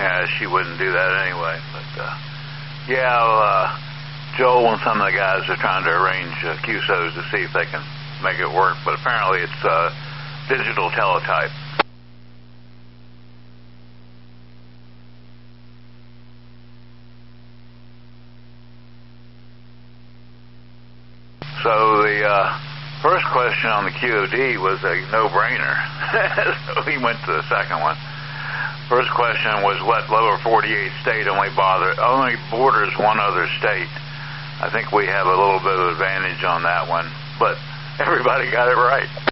she wouldn't do that anyway. But Joel and some of the guys are trying to arrange QSOs to see if they can make it work. But apparently it's digital teletype. So the first question on the QOD was a no-brainer. So he went to the second one. First question was, what lower 48 state only borders one other state? I think we have a little bit of advantage on that one, but everybody got it right.